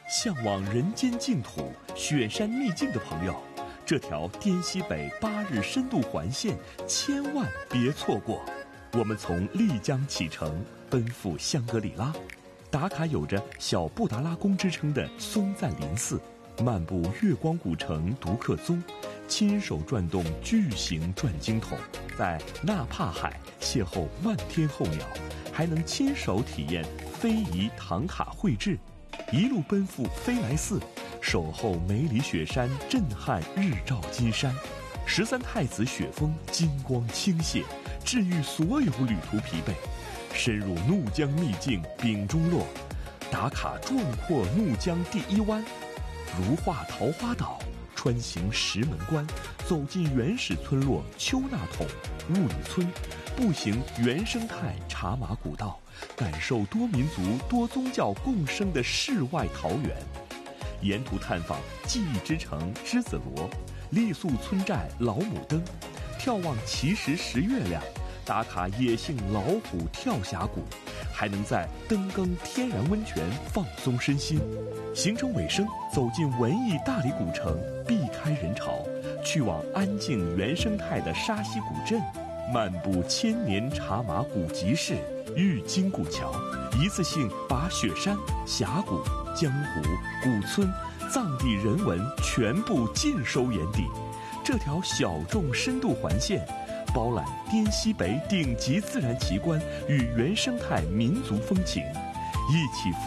向往人间净土、雪山秘境的朋友，这条滇西北8日深度环线千万别错过。我们从丽江启程，奔赴香格里拉，打卡有着小布达拉宫之称的松赞林寺，漫步月光古城独克宗，亲手转动巨型转经筒，在纳帕海邂逅万天候鸟，还能亲手体验非遗唐卡绘制，一路奔赴飞来寺，守候梅里雪山，震撼日照金山，13太子雪峰金光倾泻，治愈所有旅途疲惫。深入怒江秘境丙中洛，打卡壮阔怒江第1湾，如画桃花岛，穿行石门关，走进原始村落丘纳桶、雾里村，步行原生态茶马古道，感受多民族多宗教共生的世外桃源。沿途探访记忆之城栀子罗、傈僳村寨老母灯，眺望奇石石月亮，打卡野性老虎跳峡谷，还能在登更天然温泉放松身心。行程尾声，走进文艺大理古城，避开人潮，去往安静原生态的沙溪古镇，漫步千年茶马古集市玉京古桥，一次性把雪山、峡谷、江湖、古村、藏地人文全部尽收眼底。这条小众深度环线，包揽滇西北顶级自然奇观与原生态民族风情，一起